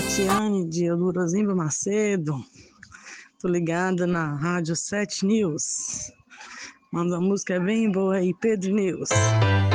Tatiane de Elurazinho Macedo. Tô ligada na Rádio 7 News. Manda uma música bem boa aí, Pedro News.